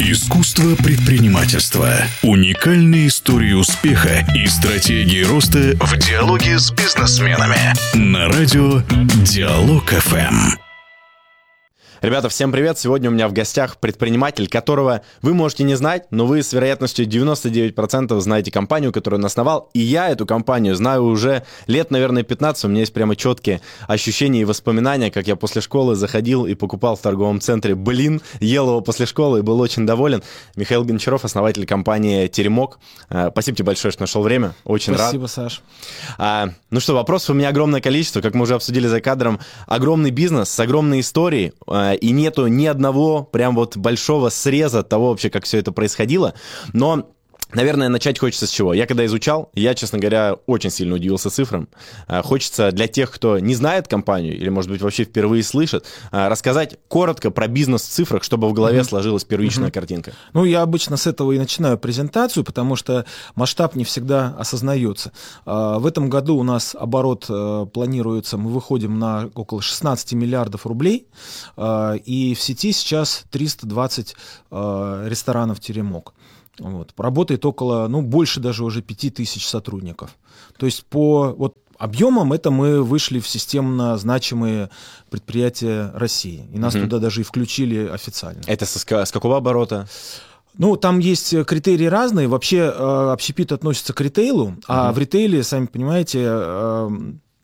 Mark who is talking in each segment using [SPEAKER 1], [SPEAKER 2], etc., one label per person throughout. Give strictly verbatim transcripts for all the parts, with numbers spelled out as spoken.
[SPEAKER 1] Искусство предпринимательства. Уникальные истории успеха и стратегии роста в диалоге с бизнесменами. На радио Диалог эф эм.
[SPEAKER 2] Ребята, всем привет! Сегодня у меня в гостях предприниматель, которого вы можете не знать, но вы с вероятностью девяносто девять процентов знаете компанию, которую он основал. И я эту компанию знаю уже лет, наверное, пятнадцать. У меня есть прямо четкие ощущения и воспоминания, как я после школы заходил и покупал в торговом центре блин, ел его после школы и был очень доволен. Михаил Гончаров, основатель компании «Теремок». Спасибо тебе большое, что нашел время. Очень
[SPEAKER 3] Спасибо,
[SPEAKER 2] рад.
[SPEAKER 3] Спасибо, Саш.
[SPEAKER 2] А, ну что, вопросов у меня огромное количество. Как мы уже обсудили за кадром, огромный бизнес с огромной историей. И нету ни одного прям вот большого среза того вообще, как все это происходило. Но, наверное, начать хочется с чего? Я когда изучал, я, честно говоря, очень сильно удивился цифрам. Хочется для тех, кто не знает компанию или, может быть, вообще впервые слышит, рассказать коротко про бизнес в цифрах, чтобы в голове mm-hmm. сложилась первичная mm-hmm. картинка.
[SPEAKER 3] Ну, я обычно с этого и начинаю презентацию, потому что масштаб не всегда осознается. В этом году у нас оборот планируется, мы выходим на около шестнадцать миллиардов рублей, и в сети сейчас триста двадцать ресторанов «Теремок». Вот. Работает около, ну, больше даже уже пяти тысяч сотрудников. То есть по вот, объемам это мы вышли в системно значимые предприятия России. И нас mm-hmm. туда даже и включили официально.
[SPEAKER 2] Это с, с какого оборота?
[SPEAKER 3] Ну, там есть критерии разные. Вообще э, общепит относится к ритейлу, mm-hmm. а в ритейле, сами понимаете... Э,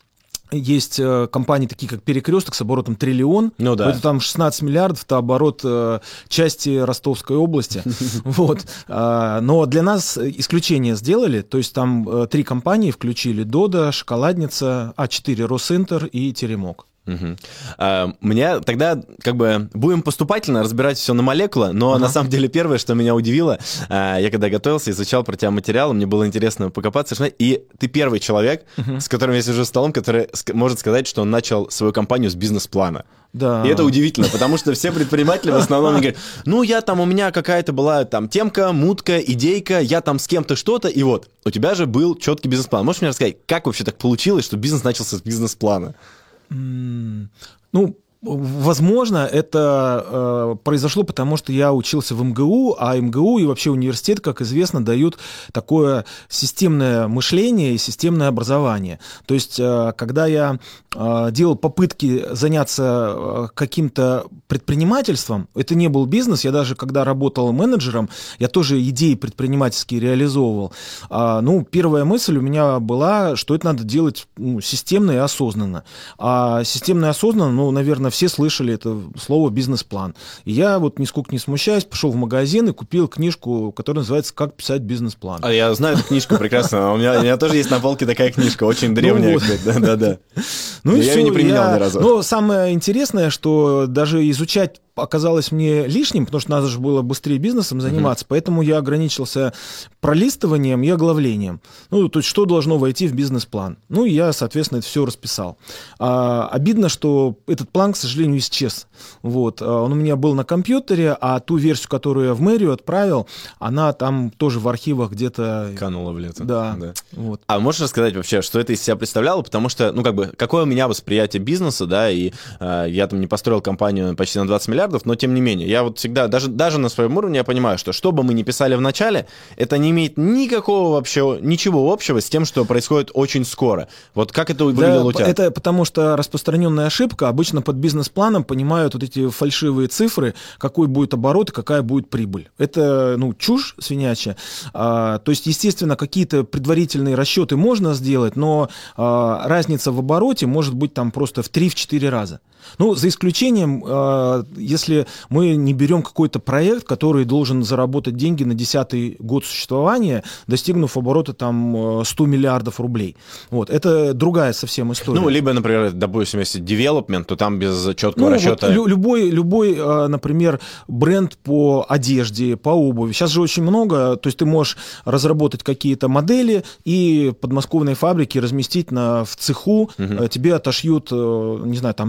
[SPEAKER 3] Есть компании, такие как «Перекресток» с оборотом триллион.
[SPEAKER 2] Ну, да.
[SPEAKER 3] Это там шестнадцать миллиардов, это оборот э, части Ростовской области. Вот. Но для нас исключение сделали. То есть там э, три компании включили: «Додо», «Шоколадница», а четыре «Росинтер» и «Теремок».
[SPEAKER 2] Угу. А, мне тогда как бы будем поступательно разбирать все на молекулы, но ага. на самом деле первое, что меня удивило, а, я когда готовился, изучал про тебя материалы, мне было интересно покопаться, и ты первый человек, угу. с которым я сижу за столом, который может сказать, что он начал свою компанию с бизнес-плана.
[SPEAKER 3] Да.
[SPEAKER 2] И это удивительно, потому что все предприниматели в основном говорят: ну, я там, у меня какая-то была там темка, мутка, идейка, я там с кем-то что-то, и вот, у тебя же был четкий бизнес-план. Можешь мне рассказать, как вообще так получилось, что бизнес начался с бизнес-плана?
[SPEAKER 3] Ну, возможно, это э, произошло потому, что я учился в эм гэ у, а эм гэ у и вообще университет, как известно, дают такое системное мышление и системное образование. То есть, э, когда я э, делал попытки заняться э, каким-то предпринимательством, это не был бизнес, я даже когда работал менеджером, я тоже идеи предпринимательские реализовывал. А, ну, первая мысль у меня была, что это надо делать ну, системно и осознанно. А системно и осознанно, ну, наверное, все слышали это слово «бизнес-план». И я вот нисколько не смущаясь, пошел в магазин и купил книжку, которая называется «Как писать бизнес-план».
[SPEAKER 2] А я знаю эту книжку прекрасно. У меня, у меня тоже есть на полке такая книжка, очень древняя. Ну, вот. Да-да-да.
[SPEAKER 3] Ну,
[SPEAKER 2] я ее не применял
[SPEAKER 3] я...
[SPEAKER 2] ни разу.
[SPEAKER 3] Но самое интересное, что даже изучать оказалось мне лишним, потому что надо же было быстрее бизнесом заниматься, uh-huh. поэтому я ограничился пролистыванием и оглавлением. Ну, то есть, что должно войти в бизнес-план. Ну, я, соответственно, это все расписал. А, обидно, что этот план, к сожалению, исчез. Вот. Он у меня был на компьютере, а ту версию, которую я в мэрию отправил, она там тоже в архивах где-то...
[SPEAKER 2] Канула в лето.
[SPEAKER 3] Да.
[SPEAKER 2] да.
[SPEAKER 3] Вот.
[SPEAKER 2] А можешь рассказать вообще, что это из себя представляло? Потому что, ну, как бы, какое у меня восприятие бизнеса, да, и э, я там не построил компанию почти на двадцать миллиардов, но тем не менее, я вот всегда, даже, даже на своем уровне я понимаю, что что бы мы ни писали в начале, это не имеет никакого вообще, ничего общего с тем, что происходит очень скоро. Вот как это выглядело
[SPEAKER 3] да,
[SPEAKER 2] у тебя?
[SPEAKER 3] Это потому что распространенная ошибка. Обычно под бизнес-планом понимают вот эти фальшивые цифры, какой будет оборот и какая будет прибыль. Это, ну, чушь свинячья. А, то есть, естественно, какие-то предварительные расчеты можно сделать, но а, разница в обороте может быть там просто в три-четыре раза. Ну, за исключением, э, если мы не берем какой-то проект, который должен заработать деньги на десятый год существования, достигнув оборота там сто миллиардов рублей. Вот. Это другая совсем история.
[SPEAKER 2] Ну, либо, например, допустим, если development, то там без четкого
[SPEAKER 3] ну,
[SPEAKER 2] расчета...
[SPEAKER 3] Вот любой, любой, например, бренд по одежде, по обуви. Сейчас же очень много, то есть ты можешь разработать какие-то модели и подмосковные фабрики разместить на, в цеху, угу. тебе отошьют, не знаю, там джинсы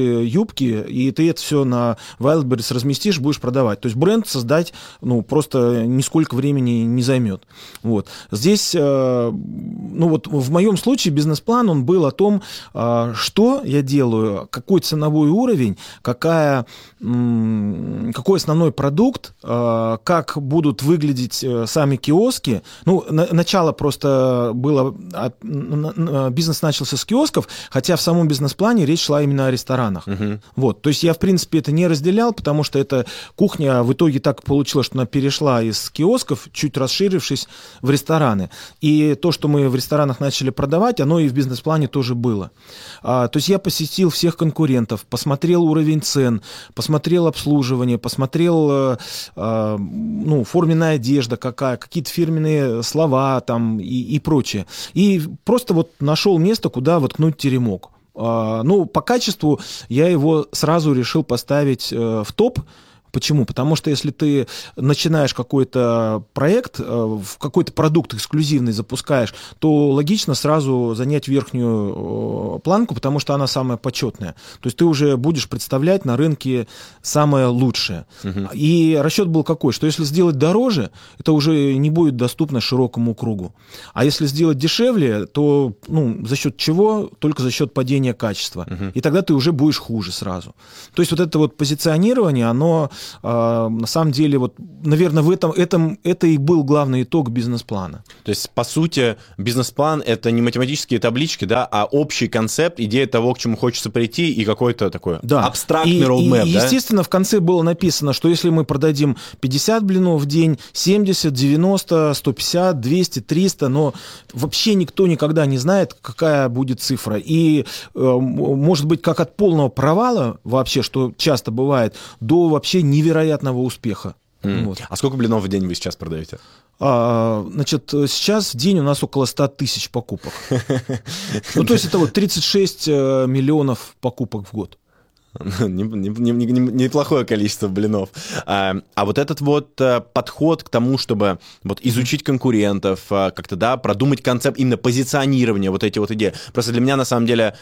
[SPEAKER 3] юбки, и ты это все на Wildberries разместишь, будешь продавать. То есть бренд создать, ну, просто нисколько времени не займет. Вот. Здесь, ну, вот в моем случае бизнес-план, он был о том, что я делаю, какой ценовой уровень, какая, какой основной продукт, как будут выглядеть сами киоски. Ну, начало просто было, бизнес начался с киосков, хотя в самом бизнес-плане речь шла именно о ресторанах. Uh-huh. Вот. То есть я, в принципе, это не разделял, потому что эта кухня в итоге так получилось, что она перешла из киосков, чуть расширившись, в рестораны. И то, что мы в ресторанах начали продавать, оно и в бизнес-плане тоже было. А, то есть я посетил всех конкурентов, посмотрел уровень цен, посмотрел обслуживание, посмотрел а, ну, форменная одежда какая, какие-то фирменные слова там и, и прочее. И просто вот нашел место, куда воткнуть теремок. А, ну, по качеству я его сразу решил поставить э, в топ. Почему? Потому что если ты начинаешь какой-то проект, какой-то продукт эксклюзивный запускаешь, то логично сразу занять верхнюю планку, потому что она самая почетная. То есть ты уже будешь представлять на рынке самое лучшее. Угу. И расчет был какой? Что если сделать дороже, это уже не будет доступно широкому кругу. А если сделать дешевле, то ну, за счет чего? Только за счет падения качества. Угу. И тогда ты уже будешь хуже сразу. То есть вот это вот позиционирование, оно... На самом деле, вот, наверное, в этом, этом это и был главный итог бизнес-плана.
[SPEAKER 2] То есть, по сути, бизнес-план — это не математические таблички, да, а общий концепт, идея того, к чему хочется прийти, и какой-то такой да. абстрактный роудмэп.
[SPEAKER 3] И,
[SPEAKER 2] да?
[SPEAKER 3] естественно, в конце было написано, что если мы продадим пятьдесят блинов в день, семьдесят, девяносто, сто пятьдесят, двести, триста, но вообще никто никогда не знает, какая будет цифра. И, может быть, как от полного провала вообще, что часто бывает, до вообще невероятного успеха.
[SPEAKER 2] Mm. Вот. А сколько блинов в день вы сейчас продаете?
[SPEAKER 3] А, значит, сейчас в день у нас около ста тысяч покупок. Ну, то есть это вот тридцать шесть миллионов покупок в год.
[SPEAKER 2] Неплохое количество блинов. А, а вот этот вот подход к тому, чтобы вот изучить конкурентов, как-то, да, продумать концепт именно позиционирования, вот эти вот идеи. Просто для меня, на самом деле,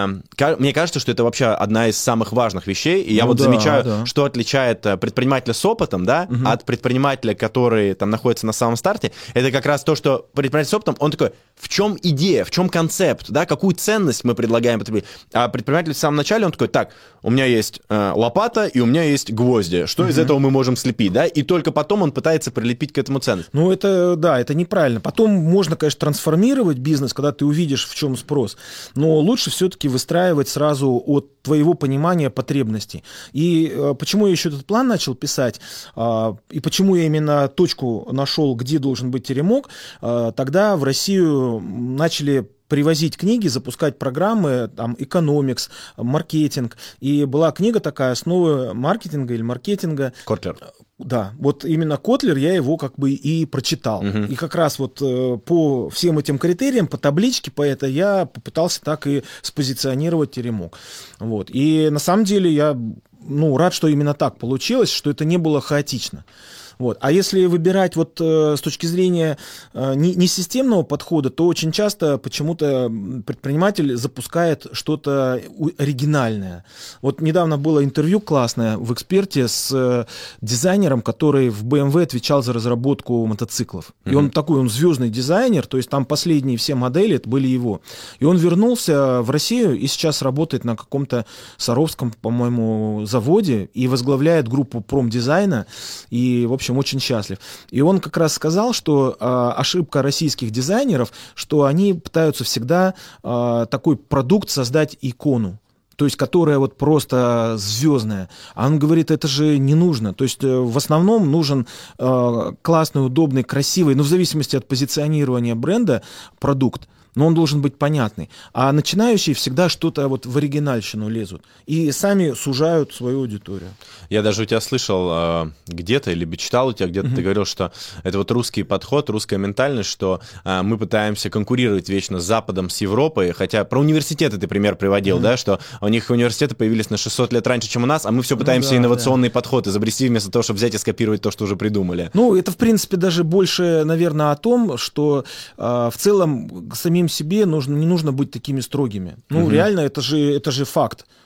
[SPEAKER 2] мне кажется, что это вообще одна из самых важных вещей, и я ну вот да, замечаю, да. что отличает предпринимателя с опытом, да, угу. от предпринимателя, который там находится на самом старте, это как раз то, что предприниматель с опытом, он такой, в чем идея, в чем концепт, да, какую ценность мы предлагаем потребителю. А предприниматель в самом начале, он такой, так, у меня есть э, лопата, и у меня есть гвозди. Что uh-huh. из этого мы можем слепить, да? И только потом он пытается прилепить к этому ценность.
[SPEAKER 3] Ну, это, да, это неправильно. Потом можно, конечно, трансформировать бизнес, когда ты увидишь, в чем спрос. Но лучше все-таки выстраивать сразу от твоего понимания потребностей. И э, почему я еще этот план начал писать, э, и почему я именно точку нашел, где должен быть теремок, э, тогда в Россию начали привозить книги, запускать программы, там, экономикс, маркетинг. И была книга такая, «Основы маркетинга» или маркетинга.
[SPEAKER 2] Котлер.
[SPEAKER 3] Да, вот именно Котлер, я его как бы и прочитал. Угу. И как раз вот э, по всем этим критериям, по табличке, по это я попытался так и спозиционировать теремок. Вот. И на самом деле я ну, рад, что именно так получилось, что это не было хаотично. Вот. А если выбирать вот, э, с точки зрения э, не, не системного подхода, то очень часто почему-то предприниматель запускает что-то оригинальное. Вот недавно было интервью классное в «Эксперте» с э, дизайнером, который в бэ эм вэ отвечал за разработку мотоциклов. Mm-hmm. И он такой, он звездный дизайнер, то есть там последние все модели, это были его. И он вернулся в Россию и сейчас работает на каком-то Саровском, по-моему, заводе и возглавляет группу промдизайна. И, в общем, очень счастлив. И он как раз сказал, что э, ошибка российских дизайнеров, что они пытаются всегда э, такой продукт создать икону, то есть которая вот просто звездная. А он говорит, это же не нужно. То есть э, в основном нужен э, классный, удобный, красивый, но в зависимости от позиционирования бренда, продукт. Но он должен быть понятный. А начинающие всегда что-то вот в оригинальщину лезут. И сами сужают свою аудиторию.
[SPEAKER 2] Я даже у тебя слышал э, где-то, либо читал у тебя где-то, mm-hmm. ты говорил, что это вот русский подход, русская ментальность, что э, мы пытаемся конкурировать вечно с Западом, с Европой. Хотя про университеты ты пример приводил, mm-hmm. да, что у них университеты появились на шестьсот лет раньше, чем у нас, а мы все пытаемся ну, да, инновационный да. подход изобрести вместо того, чтобы взять и скопировать то, что уже придумали.
[SPEAKER 3] Ну, это, в принципе, даже больше, наверное, о том, что э, в целом самим себе нужно, не нужно быть такими строгими. Ну, угу. реально, это же, это же факт.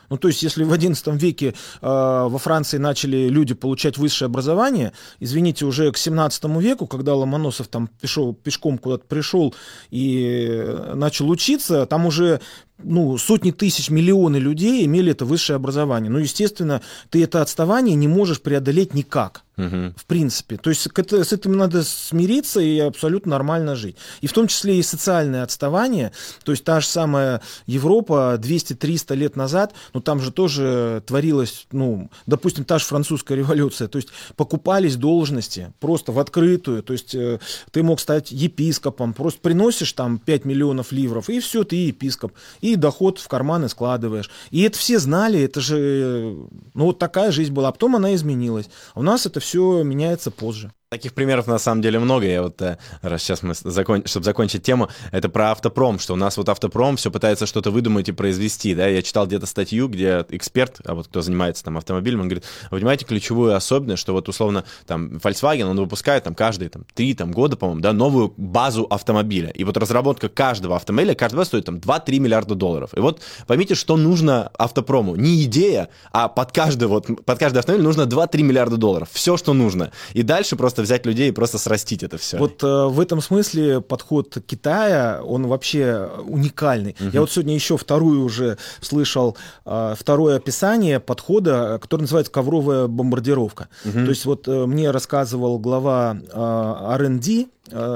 [SPEAKER 3] Ну, то есть, если в одиннадцатом веке э, во Франции начали люди получать высшее образование, извините, уже к семнадцатому веку, когда Ломоносов там пешел, пешком куда-то пришел и начал учиться, там уже ну, сотни тысяч, миллионы людей имели это высшее образование. Ну, естественно, ты это отставание не можешь преодолеть никак. Угу. В принципе. То есть с этим надо смириться и абсолютно нормально жить. И в том числе и социальное отставание. То есть та же самая Европа двести-триста лет назад, ну там же тоже творилось, ну, допустим, та же французская революция. То есть покупались должности просто в открытую. То есть э, ты мог стать епископом. Просто приносишь там пять миллионов ливров, и все, ты епископ. И доход в карманы складываешь. И это все знали, это же, ну вот такая жизнь была. А потом она изменилась. У нас это все меняется позже.
[SPEAKER 2] Таких примеров на самом деле много. Я вот, раз сейчас мы, закон... чтобы закончить тему, это про автопром, что у нас вот автопром все пытается что-то выдумать и произвести, да, я читал где-то статью, где эксперт, а вот кто занимается там автомобилем, он говорит, вы понимаете ключевую особенность, что вот условно там Volkswagen, он выпускает там каждые там три там, года, по-моему, да, новую базу автомобиля, и вот разработка каждого автомобиля, каждого стоит там два-три миллиарда долларов, и вот поймите, что нужно автопрому, не идея, а под каждый вот, под каждый автомобиль нужно два-три миллиарда долларов, все, что нужно, и дальше просто взять людей и просто срастить это все.
[SPEAKER 3] Вот э, в этом смысле подход Китая, он вообще уникальный. Угу. Я вот сегодня еще вторую уже слышал, э, второе описание подхода, который называется ковровая бомбардировка. Угу. То есть вот э, мне рассказывал глава э, ар энд ди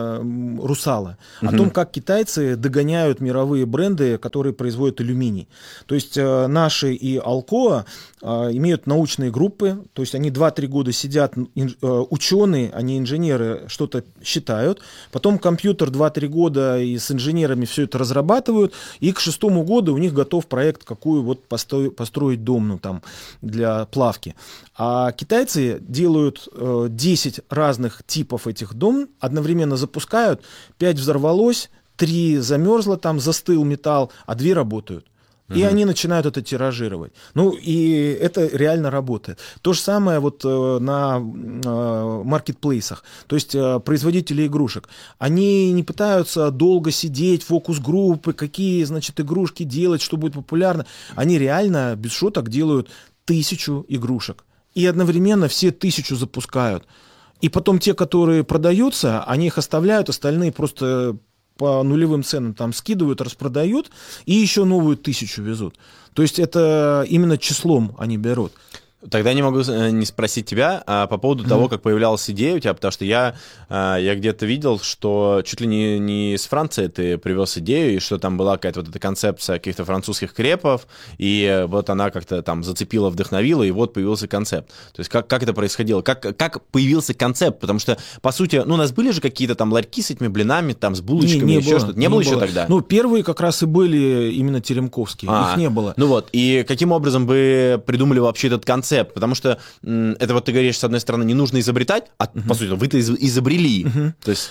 [SPEAKER 3] Русала, угу. о том, как китайцы догоняют мировые бренды, которые производят алюминий. То есть э, наши и Alcoa э, имеют научные группы, то есть они два-три года сидят, ин, э, ученые, они инженеры что-то считают, потом компьютер два-три года и с инженерами все это разрабатывают, и к шестому году у них готов проект, какую вот построить, построить дом, ну, там, для плавки. А китайцы делают э, десять разных типов этих дом, одновременно запускают, пять взорвалось, три замерзло, там застыл металл, а две работают. И угу. они начинают это тиражировать. Ну, и это реально работает. То же самое вот э, на э, маркетплейсах. То есть э, производители игрушек. Они не пытаются долго сидеть, фокус-группы, какие, значит, игрушки делать, что будет популярно. Они реально, без шуток, делают тысячу игрушек. И одновременно все тысячу запускают. И потом те, которые продаются, они их оставляют, остальные просто по нулевым ценам там скидывают, распродают, и еще новую тысячу везут. То есть это именно числом они берут.
[SPEAKER 2] Тогда не могу не спросить тебя а, по поводу mm-hmm. того, как появлялась идея у тебя, потому что я, а, я где-то видел, что чуть ли не, не из Франции ты привез идею, и что там была какая-то вот эта концепция каких-то французских крепов, и вот она как-то там зацепила, вдохновила, и вот появился концепт. То есть как, как это происходило? Как, как появился концепт? Потому что, по сути, ну, у нас были же какие-то там ларьки с этими блинами, там, с булочками, не, не еще было, что-то. Не, не было, было еще тогда?
[SPEAKER 3] Ну, первые как раз и были именно теремковские, а, их не было.
[SPEAKER 2] Ну вот, и каким образом вы придумали вообще этот концепт? Потому что м, это вот ты говоришь, с одной стороны, не нужно изобретать, а uh-huh. по сути, вы-то из- изобрели. Uh-huh. То есть...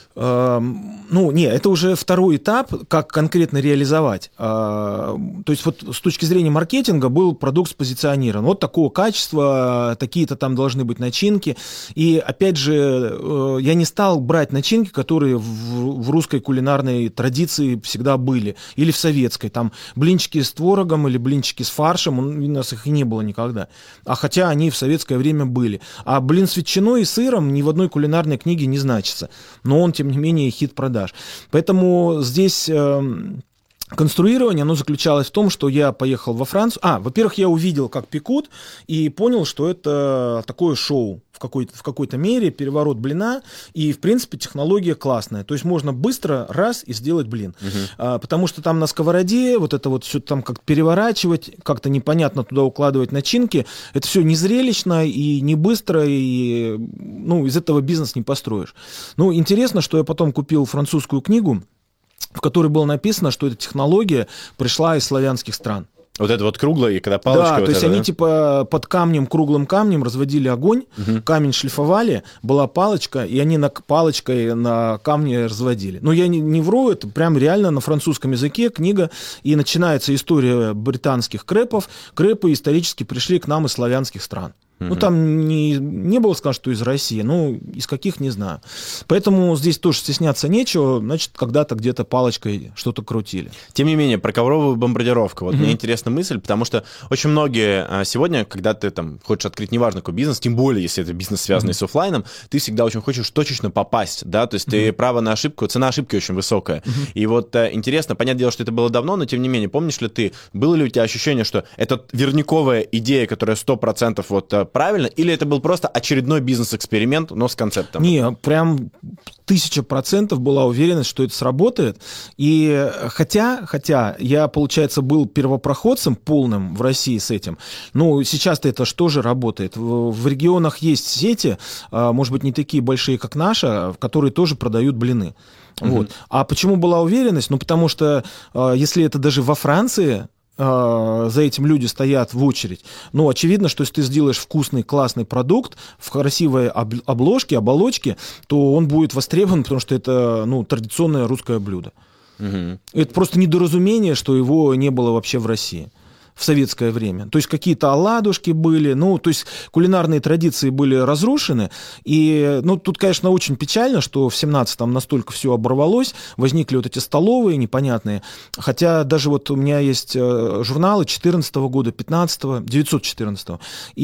[SPEAKER 3] Ну, не, это уже второй этап, как конкретно реализовать. То есть вот с точки зрения маркетинга был продукт спозиционирован. Вот такого качества, такие-то там должны быть начинки. И опять же, я не стал брать начинки, которые в, в русской кулинарной традиции всегда были. Или в советской. Там блинчики с творогом или блинчики с фаршем, у нас их и не было никогда. А хотя они в советское время были. А блин с ветчиной и сыром ни в одной кулинарной книге не значится. Но он, тем не менее, хит продаж. Поэтому здесь э, конструирование, оно заключалось в том, что я поехал во Францию. А, во-первых, я увидел, как пекут, и понял, что это такое шоу в какой-то, в какой-то мере, переворот блина, и, в принципе, технология классная. То есть можно быстро раз и сделать блин. Угу. А, потому что там на сковороде вот это вот все там как-то переворачивать, как-то непонятно туда укладывать начинки, это все не зрелищно и не быстро, и ну, из этого бизнес не построишь. Ну, интересно, что я потом купил французскую книгу, в которой было написано, что эта технология пришла из славянских стран.
[SPEAKER 2] Вот это вот круглое, и когда палочка...
[SPEAKER 3] Да,
[SPEAKER 2] вот
[SPEAKER 3] то есть
[SPEAKER 2] это,
[SPEAKER 3] они
[SPEAKER 2] да?
[SPEAKER 3] типа под камнем, круглым камнем разводили огонь, угу. камень шлифовали, была палочка, и они на, палочкой на камне разводили. Но я не, не вру, это прям реально на французском языке книга, и начинается история британских крепов. Крепы исторически пришли к нам из славянских стран. Ну, там не, не было сказано, что из России, ну, из каких, не знаю. Поэтому здесь тоже стесняться нечего, значит, когда-то где-то палочкой что-то крутили.
[SPEAKER 2] Тем не менее, про ковровую бомбардировку. Вот mm-hmm. мне интересна мысль, потому что очень многие сегодня, когда ты там хочешь открыть неважно какой бизнес, тем более, если это бизнес, связанный mm-hmm. с офлайном, ты всегда очень хочешь точечно попасть, да, то есть mm-hmm. ты право на ошибку, цена ошибки очень высокая. Mm-hmm. И вот интересно, понятное дело, что это было давно, но тем не менее, помнишь ли ты, было ли у тебя ощущение, что это верниковая идея, которая сто процентов вот правильно, или это был просто очередной бизнес-эксперимент, но с концептом?
[SPEAKER 3] Не, прям тысяча процентов была уверенность, что это сработает. И хотя, хотя я, получается, был первопроходцем полным в России с этим, ну, сейчас-то это что же работает? В, в регионах есть сети, может быть, не такие большие, как наша, которые тоже продают блины. Mm-hmm. Вот. А почему была уверенность? Ну, потому что если это даже во Франции, за этим люди стоят в очередь. Ну, очевидно, что если ты сделаешь вкусный, классный продукт в красивой обложке, оболочке, то он будет востребован, потому что это, ну, традиционное русское блюдо. Угу. Это просто недоразумение, что его не было вообще в России в советское время. То есть какие-то оладушки были, ну, то есть кулинарные традиции были разрушены. И, ну, тут, конечно, очень печально, что в семнадцатом настолько все оборвалось, возникли вот эти столовые непонятные. Хотя даже вот у меня есть журналы четырнадцатого года, пятнадцатого, девятьсот четырнадцатого.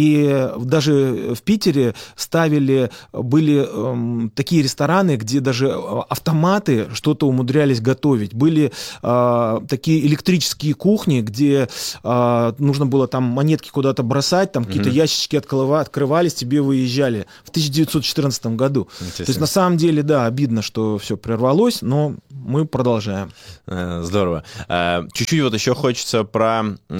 [SPEAKER 3] И даже в Питере ставили, были эм, такие рестораны, где даже автоматы что-то умудрялись готовить. Были э, такие электрические кухни, где э, нужно было там монетки куда-то бросать, там mm-hmm. какие-то ящички открывались, тебе выезжали в тысяча девятьсот четырнадцатом году. То есть на самом деле, да, обидно, что все прервалось, но мы продолжаем.
[SPEAKER 2] Здорово. Чуть-чуть вот еще хочется про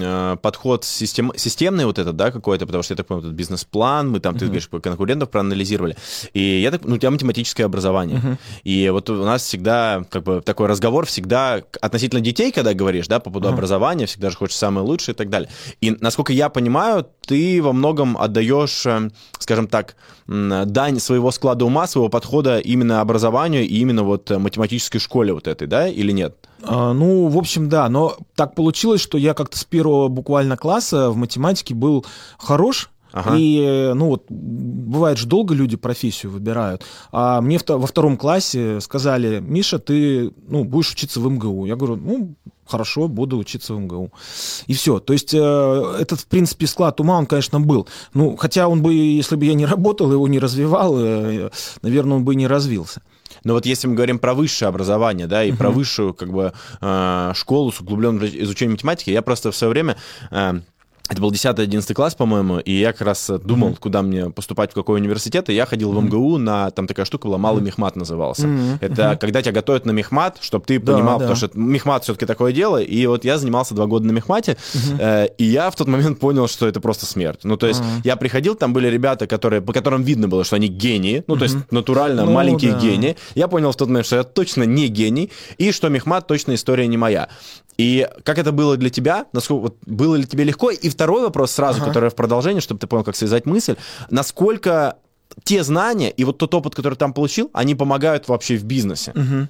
[SPEAKER 2] подход систем... системный вот этот, да, какой-то, потому что я так понимаю, этот бизнес-план, мы там, mm-hmm. ты говоришь, конкурентов проанализировали, и я так, ну, у тебя математическое образование, mm-hmm. и вот у нас всегда как бы такой разговор всегда относительно детей, когда говоришь, да, по поводу mm-hmm. образования, всегда же хочешь самое лучшее и так далее. И, насколько я понимаю, ты во многом отдаешь, скажем так, дань своего склада ума, своего подхода именно образованию и именно вот математической школе вот этой, да, или нет?
[SPEAKER 3] А, ну, в общем, да, но так получилось, что я как-то с первого буквально класса в математике был хорош. Ага. И, ну вот, бывает же долго люди профессию выбирают. А мне во втором классе сказали: Миша, ты, ну, будешь учиться в эм гэ у. Я говорю: ну, хорошо, буду учиться в эм гэ у. И все. То есть э, этот, в принципе, склад ума, он, конечно, был. Ну, хотя он бы, если бы я не работал, его не развивал, э, наверное, он бы и не развился.
[SPEAKER 2] Но вот если мы говорим про высшее образование, да, и uh-huh. про высшую, как бы, э, школу с углубленным изучением математики, я просто в свое время... Э, Это был десятый-одиннадцатый класс, по-моему, и я как раз думал, mm-hmm. куда мне поступать, в какой университет, и я ходил mm-hmm. в эм гэ у на, там такая штука была, малый мехмат назывался. Mm-hmm. Это mm-hmm. когда тебя готовят на мехмат, чтобы ты да, понимал, да. потому что мехмат все-таки такое дело, и вот я занимался два года на мехмате, mm-hmm. э, и я в тот момент понял, что это просто смерть. Ну, то есть mm-hmm. я приходил, там были ребята, которые, по которым видно было, что они гении, ну, mm-hmm. то есть натурально ну, маленькие да. гении. Я понял в тот момент, что я точно не гений, и что мехмат точно история не моя. И как это было для тебя? Насколько, вот, было ли тебе легко? И второй вопрос сразу, ага. который в продолжении, чтобы ты понял, как связать мысль. Насколько те знания и вот тот опыт, который там получил, они помогают вообще в бизнесе?
[SPEAKER 3] Угу.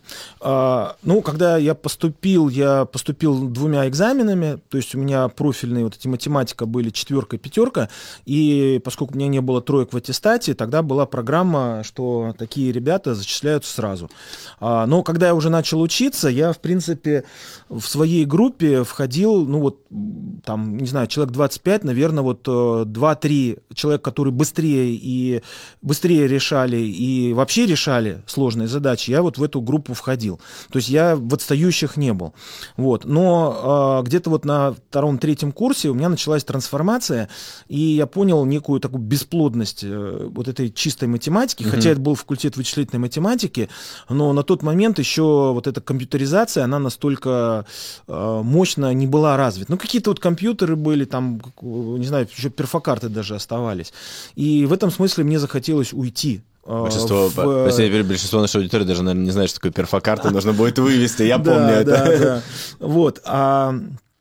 [SPEAKER 3] А, ну, когда я поступил, я поступил двумя экзаменами, то есть у меня профильные вот эти математика были четверка и пятерка, и поскольку у меня не было троек в аттестате, тогда была программа, что такие ребята зачисляются сразу. А, но когда я уже начал учиться, я, в принципе, в своей группе входил, ну вот, там, не знаю, человек двадцать пять, наверное, вот два-три человека, которые быстрее и быстрее решали и вообще решали сложные задачи, я вот в эту группу входил. То есть я в отстающих не был. Вот. Но э, где-то вот на втором-третьем курсе у меня началась трансформация, и я понял некую такую бесплодность э, вот этой чистой математики, mm-hmm. хотя это был факультет вычислительной математики, но на тот момент еще вот эта компьютеризация, она настолько э, мощно не была развита. Ну, какие-то вот компьютеры были, там, не знаю, еще перфокарты даже оставались. И в этом смысле мне захотелось уйти.
[SPEAKER 2] Большинство, в... большинство нашей аудитории даже, наверное, не знает, что такое перфокарта, нужно будет вывести, я помню это.
[SPEAKER 3] Вот.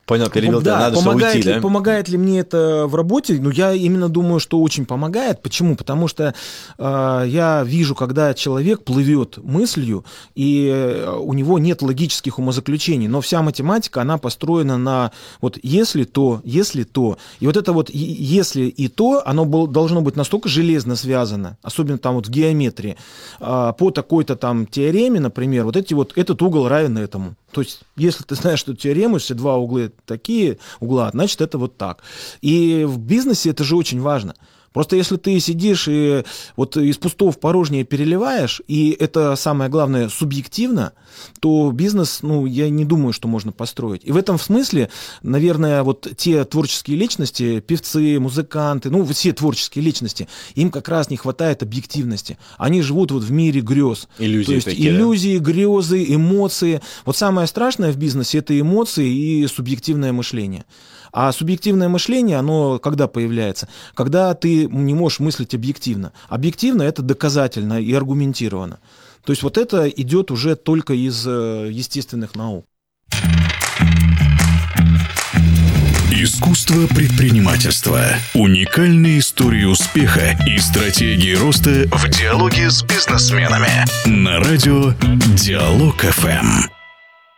[SPEAKER 2] Понял, перебил,
[SPEAKER 3] да,
[SPEAKER 2] надо
[SPEAKER 3] помогает,
[SPEAKER 2] уйти,
[SPEAKER 3] ли,
[SPEAKER 2] да?
[SPEAKER 3] помогает ли мне это в работе? Ну, я именно думаю, что очень помогает. Почему? Потому что э, я вижу, когда человек плывет мыслью, и у него нет логических умозаключений, но вся математика, она построена на вот если то, если то. И вот это вот если и то, оно был, должно быть настолько железно связано, особенно там вот в геометрии, э, по такой-то там теореме, например, вот эти вот, этот угол равен этому. То есть, если ты знаешь, что теорему, все два угла такие угла, значит, это вот так. И в бизнесе это же очень важно. Просто если ты сидишь и вот из пустого в порожнее переливаешь, и это самое главное субъективно, то бизнес, ну, я не думаю, что можно построить. И в этом смысле, наверное, вот те творческие личности, певцы, музыканты, ну, все творческие личности, им как раз не хватает объективности. Они живут вот в мире грез.
[SPEAKER 2] Иллюзии
[SPEAKER 3] то есть
[SPEAKER 2] такие,
[SPEAKER 3] иллюзии, да? Грезы, эмоции. Вот самое страшное в бизнесе — это эмоции и субъективное мышление. А субъективное мышление, оно когда появляется? Когда ты не можешь мыслить объективно. Объективно — это доказательно и аргументированно. То есть вот это идет уже только из естественных наук.
[SPEAKER 1] Искусство предпринимательства. Уникальные истории успеха и стратегии роста в диалоге с бизнесменами. На радио Диалог эф эм.